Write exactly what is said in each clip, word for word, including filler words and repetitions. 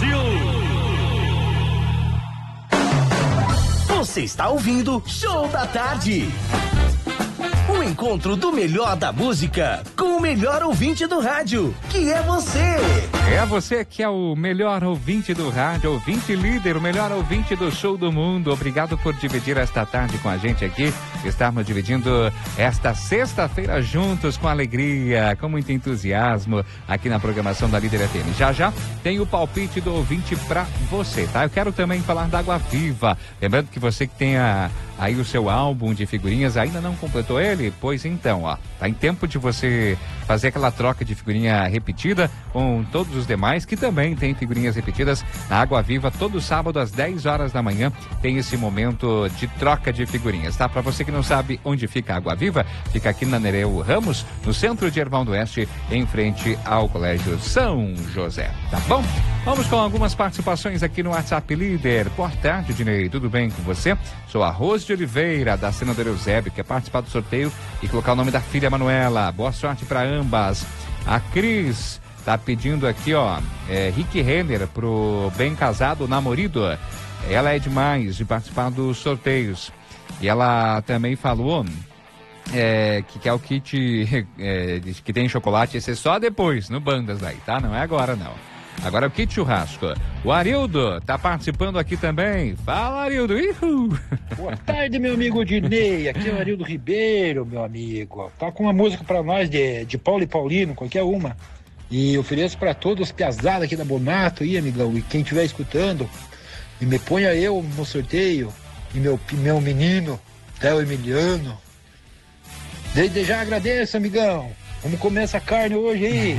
Brasil. Você está ouvindo Show da Tarde. O encontro do melhor da música com o melhor ouvinte do rádio, que é você. É você que é o melhor ouvinte do rádio, ouvinte líder, o melhor ouvinte do show do mundo. Obrigado por dividir esta tarde com a gente aqui. Estamos dividindo esta sexta-feira juntos com alegria, com muito entusiasmo aqui na programação da Líder F M. Já já tem o palpite do ouvinte pra você, tá? Eu quero também falar da Água Viva. Lembrando que você que tem a, aí o seu álbum de figurinhas, ainda não completou ele? Pois então, ó, tá em tempo de você fazer aquela troca de figurinha repetida com todos os demais que também tem figurinhas repetidas na Água Viva. Todo sábado às dez horas da manhã tem esse momento de troca de figurinhas, tá? Para você que não sabe onde fica a Água Viva, fica aqui na Nereu Ramos, no centro de Erval do Oeste, em frente ao Colégio São José, tá bom? Vamos com algumas participações aqui no WhatsApp Líder. Boa tarde, Dinei, tudo bem com você? Sou a Rose de Oliveira, da Senadora Eusébio, quer participar do sorteio e colocar o nome da filha Manuela. Boa sorte para ambas. A Cris tá pedindo aqui, ó, é, Rick Renner pro Bem Casado Namorido. Ela é demais de participar dos sorteios. E ela também falou é, que quer o kit é, que tem chocolate. Esse é só depois, no Bandas aí, tá? Não é agora, não. Agora é o kit churrasco. O Arildo tá participando aqui também. Fala, Arildo. Ihu. Boa tarde, meu amigo Dinei. Aqui é o Arildo Ribeiro, meu amigo. Tá com uma música pra nós de, de Paulo e Paulino, qualquer uma. E ofereço pra todos os piazadas aqui da Bonato aí, amigão. E quem estiver escutando, e me ponha eu no sorteio. E meu, meu menino, Theo Emiliano. Desde já agradeço, amigão. Vamos comer essa carne hoje aí.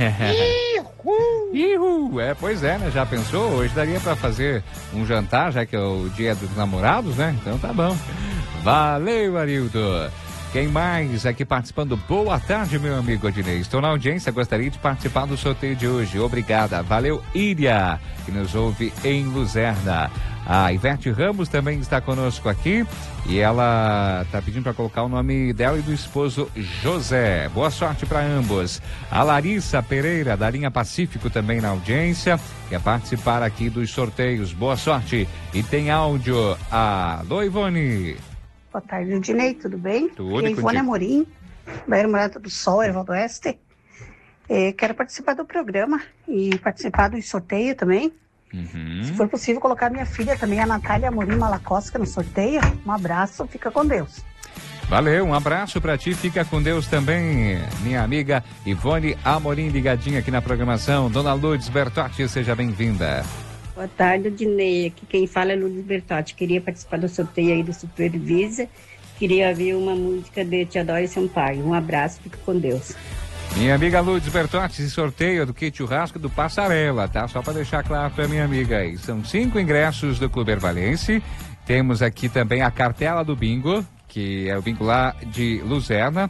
Ihu! Ihu! É, pois é, né? Já pensou? Hoje daria pra fazer um jantar, já que é o dia dos namorados, né? Então tá bom. Valeu, Arildo. Quem mais aqui participando? Boa tarde, meu amigo Adinei. Estou na audiência, gostaria de participar do sorteio de hoje. Obrigada. Valeu, Íria, que nos ouve em Luzerna. A Ivete Ramos também está conosco aqui e ela está pedindo para colocar o nome dela e do esposo José. Boa sorte para ambos. A Larissa Pereira, da linha Pacífico, também na audiência, quer participar aqui dos sorteios. Boa sorte. E tem áudio. Alô, Ivone. Boa tarde, Dinei, tudo bem? Tudo. Aqui é Ivone Amorim, bairro Morada do Sol, Erval do Oeste. É, quero participar do programa e participar do sorteio também. Uhum. Se for possível, colocar minha filha também, a Natália Amorim Malacosta, no sorteio. Um abraço, fica com Deus. Valeu, um abraço pra ti, fica com Deus também, minha amiga Ivone Amorim, ligadinha aqui na programação. Dona Lourdes Bertotti, seja bem-vinda. Boa tarde, Dinei. Aqui quem fala é Lourdes Bertotti. Queria participar do sorteio aí do Supervisa. Queria ver uma música de Te Adoro Sampaio. Um abraço, fica com Deus. Minha amiga Lourdes Bertotti, esse sorteio é do kit churrasco do Passarela, tá? Só para deixar claro pra minha amiga aí. São cinco ingressos do Clube Ervalense. Temos aqui também a cartela do bingo, que é o bingo lá de Luzerna.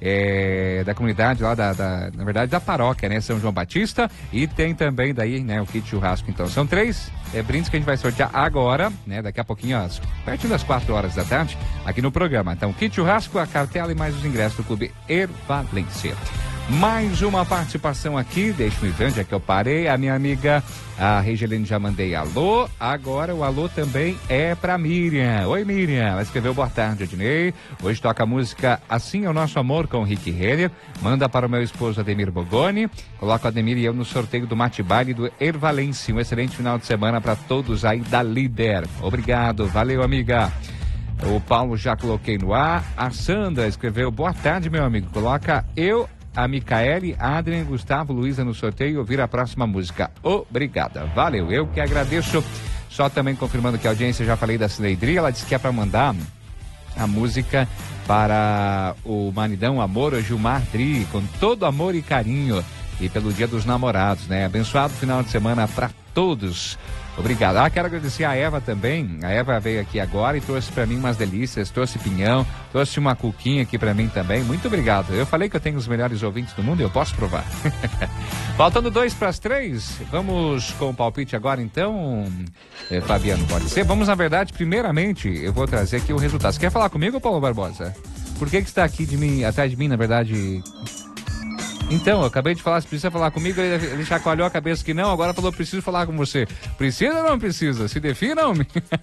É, da comunidade lá, da, da, na verdade, da paróquia, né? São João Batista. E tem também daí, né, o kit churrasco. Então, são três é, brindes que a gente vai sortear agora, né? Daqui a pouquinho, às, pertinho das quatro horas da tarde, aqui no programa. Então, kit churrasco, a cartela e mais os ingressos do Clube Ervalense. Mais uma participação aqui, deixa-me ver onde é que eu parei. A minha amiga, a Regiane, já mandei alô. Agora o alô também é pra Miriam. Oi, Miriam. Ela escreveu boa tarde, Adinei. Hoje toca a música Assim é o Nosso Amor com o Rick Renner. Manda para o meu esposo Ademir Bogoni. Coloca o Ademir e eu no sorteio do Mate Baile do Ervalense. Um excelente final de semana para todos aí da Líder. Obrigado. Valeu, amiga. O Paulo já coloquei no ar. A Sandra escreveu boa tarde, meu amigo. Coloca eu, a Micaele, Adrien, Gustavo, Luísa no sorteio e ouvir a próxima música. Obrigada. Valeu, eu que agradeço. Só também confirmando que a audiência, já falei da Cileidri, ela disse que é para mandar a música para o maridão Amor, o Gilmar Dri, com todo amor e carinho, e pelo Dia dos Namorados, né? Abençoado final de semana para todos. Obrigado. Ah, quero agradecer a Eva também. A Eva veio aqui agora e trouxe para mim umas delícias, trouxe pinhão, trouxe uma cuquinha aqui para mim também. Muito obrigado. Eu falei que eu tenho os melhores ouvintes do mundo e eu posso provar. Faltando dois para as três, vamos com o palpite agora então, eh, Fabiano, pode ser? Vamos, na verdade, primeiramente, eu vou trazer aqui o resultado. Você quer falar comigo, Paulo Barbosa? Por que que está aqui de mim, atrás de mim, na verdade? Então, eu acabei de falar, se precisa falar comigo, ele, ele chacoalhou a cabeça que não, agora falou, preciso falar com você. Precisa ou não precisa? Se defina ou me...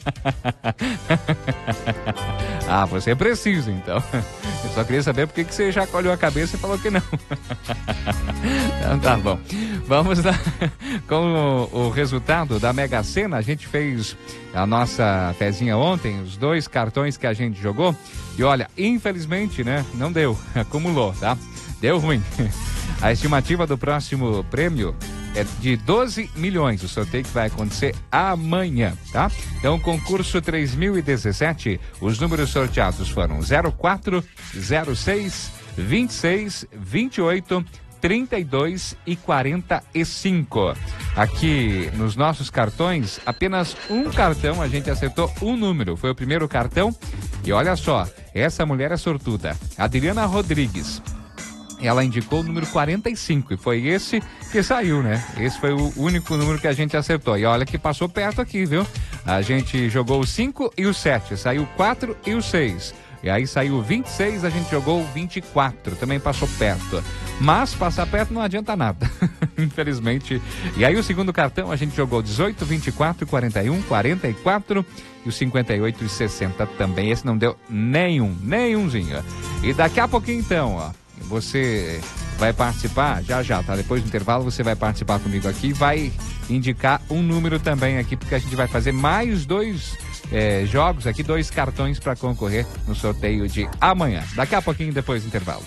Ah, você precisa, então. Eu só queria saber por que você chacoalhou a cabeça e falou que não. Então, tá bom. Vamos lá com o, o resultado da Mega Sena. A gente fez a nossa pezinha ontem, os dois cartões que a gente jogou. E olha, infelizmente, né, não deu, acumulou, tá? Deu ruim. A estimativa do próximo prêmio é de doze milhões, o sorteio que vai acontecer amanhã, tá? Então, concurso três mil e dezessete, os números sorteados foram zero quatro, zero seis, vinte e seis, vinte e oito, trinta e dois e quarenta e cinco. Aqui nos nossos cartões, apenas um cartão a gente acertou um número, foi o primeiro cartão. E olha só, essa mulher é sortuda, Adriana Rodrigues. Ela indicou o número quarenta e cinco e foi esse que saiu, né? Esse foi o único número que a gente acertou. E olha que passou perto aqui, viu? A gente jogou o cinco e o sete, saiu o quatro e o seis. E aí saiu o vinte e seis, a gente jogou o vinte e quatro, também passou perto. Mas passar perto não adianta nada, infelizmente. E aí o segundo cartão a gente jogou dezoito, vinte e quatro, quarenta e um, quarenta e quatro e o cinquenta e oito e sessenta também. Esse não deu nenhum, nenhumzinho. E daqui a pouquinho então, ó. Você vai participar, já já, tá? Depois do intervalo você vai participar comigo aqui, vai indicar um número também aqui, porque a gente vai fazer mais dois é, jogos aqui, dois cartões para concorrer no sorteio de amanhã. Daqui a pouquinho, depois do intervalo.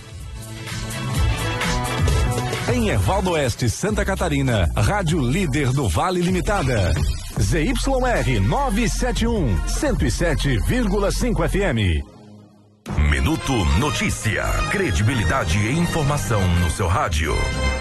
Em Ervaldo Oeste, Santa Catarina, Rádio Líder do Vale Limitada. Z Y R novecentos e setenta e um, cento e sete vírgula cinco F M. Minuto Notícia. Credibilidade e informação no seu rádio.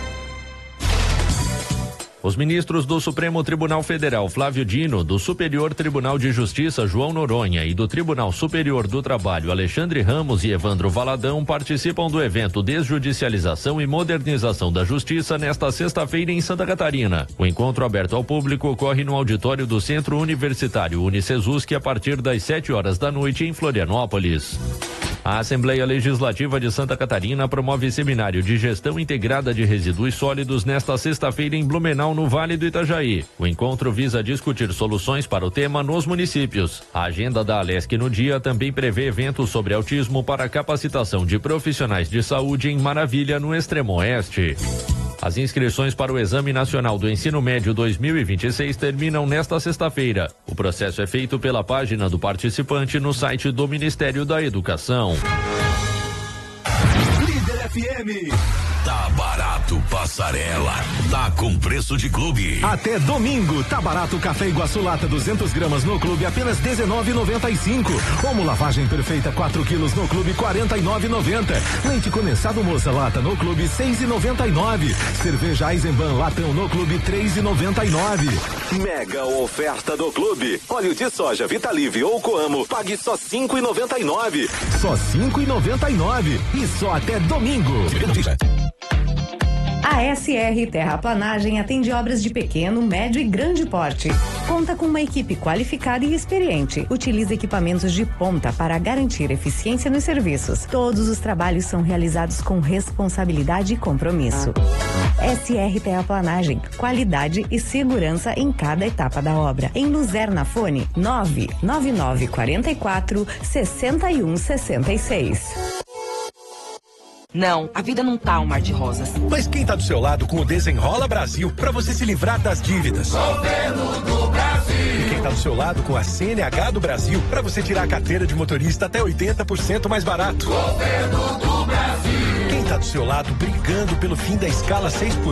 Os ministros do Supremo Tribunal Federal, Flávio Dino, do Superior Tribunal de Justiça, João Noronha, e do Tribunal Superior do Trabalho, Alexandre Ramos e Evandro Valadão, participam do evento Desjudicialização e Modernização da Justiça nesta sexta-feira em Santa Catarina. O encontro aberto ao público ocorre no auditório do Centro Universitário Unicesusc a partir das sete horas da noite em Florianópolis. A Assembleia Legislativa de Santa Catarina promove seminário de gestão integrada de resíduos sólidos nesta sexta-feira em Blumenau, no Vale do Itajaí. O encontro visa discutir soluções para o tema nos municípios. A agenda da Alesc no dia também prevê eventos sobre autismo para capacitação de profissionais de saúde em Maravilha, no Extremo Oeste. As inscrições para o Exame Nacional do Ensino Médio dois mil e vinte e seis terminam nesta sexta-feira. O processo é feito pela página do participante no site do Ministério da Educação. Líder F M. Tá barato, passarela. Tá com preço de clube. Até domingo, tá barato café Iguaçu lata duzentas gramas no clube, apenas dezenove reais e noventa e cinco. Como lavagem perfeita quatro quilos no clube, quarenta e nove reais e noventa. Leite condensado moça lata no clube, seis reais e noventa e nove. Cerveja Eisenbahn latão no clube, três reais e noventa e nove. Mega oferta do clube. Óleo de soja Vitalive ou Coamo, pague só cinco reais e noventa e nove. Só cinco reais e noventa e nove. E só até domingo. A S R Terraplanagem atende obras de pequeno, médio e grande porte. Conta com uma equipe qualificada e experiente. Utiliza equipamentos de ponta para garantir eficiência nos serviços. Todos os trabalhos são realizados com responsabilidade e compromisso. S R Terraplanagem, qualidade e segurança em cada etapa da obra. Em Luzerna, fone nove nove nove quatro quatro, seis um seis seis. Não, a vida não tá um mar de rosas. Mas quem tá do seu lado com o Desenrola Brasil, pra você se livrar das dívidas? Governo do Brasil! E quem tá do seu lado com a C N H do Brasil, pra você tirar a carteira de motorista até oitenta por cento mais barato? Governo do Brasil! Quem tá do seu lado brigando pelo fim da escala seis por